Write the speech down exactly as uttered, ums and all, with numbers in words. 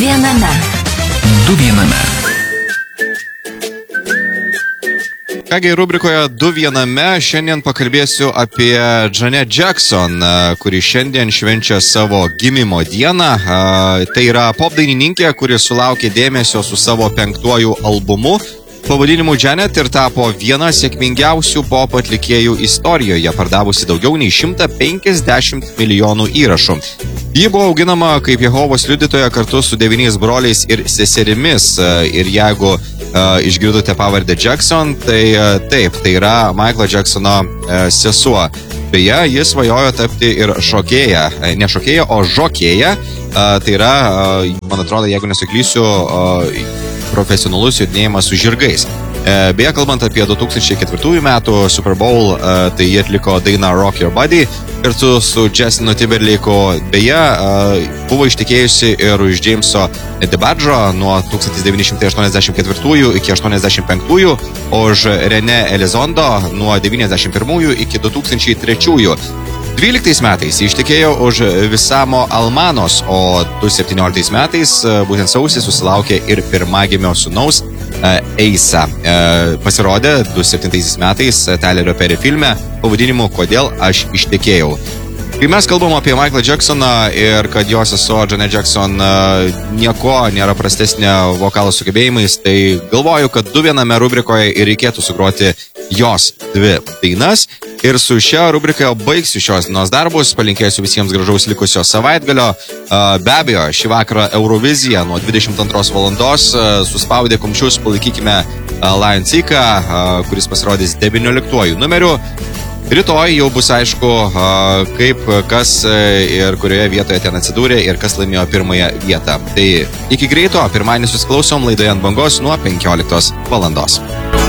viename. Du viename. Kągi, rubrikoje Du viename šiandien pakalbėsiu apie Janet Jackson, kuri šiandien švenčia savo gimimo dieną. Tai yra pop dainininkė, kuri sulaukė dėmesio su savo penktuoju albumu pavadinimu Janet ir tapo viena sėkmingiausių pop atlikėjų istorijoje, pardavusi daugiau nei šimtą penkiasdešimt milijonų įrašų. Ji buvo auginama kaip Jehovos liudytoja kartu su devyniais broliais ir seserimis. Ir jeigu uh, išgirdote pavardę Jackson, tai uh, taip, tai yra Michaelo Jacksono uh, sesuo. Beje, jis svajojo tapti ir šokėja, ne šokėja, o žokėja. Uh, tai yra, uh, man atrodo, jeigu nesuklysiu, uh, profesionalus judinėjimas su žirgais. Uh, beje, kalbant apie du tūkstančiai ketvirtųjų metų Super Bowl, uh, tai jie atliko dainą Rock Your Body kartu su Justinu Timberlake'u. Beje, uh, buvo ištekėjusi ir už Jameso DiBaggio nuo tūkstantis devyni šimtai aštuoniasdešimt ketvirtųjų iki aštuoniasdešimt penktųjų, už René Elizondo nuo devyniasdešimt pirmųjų iki du tūkstančiai trečiųjų. dvyliktais metais ištekėjo už Visamo Almanos, o du tūkstančiai septynioliktais metais, būtent sausį, susilaukė ir pirmagimio sūnaus Eisa. Pasirodė du tūkstančiai septintaisiais metais Tylerio Perry filme pavadinimu Kodėl aš ištekėjau. Kai mes kalbam apie Michaelą Jacksoną ir kad jo sesuo Janet Jackson nieko nėra prastesnė vokalo sugebėjimais, tai galvoju, kad Du viename rubrikoje ir reikėtų sugroti jos dvi dainas. Ir su šia rubrika baigsiu šios dienos darbus, palinkėsiu visiems gražaus likusio savaitgalio. Be abejo, šį vakarą Eurovizija nuo dvidešimt antros valandos, suspaudę kumščius, palaikykime Lion Seeką, kuris pasirodys devynioliktuoju numeriu. Rytoj jau bus aišku, kaip, kas ir kurioje vietoje ten atsidūrė ir kas laimėjo pirmąją vietą. Tai iki greito, pirmadienį susiklausom laidoje Ant bangos nuo penkioliktos valandos.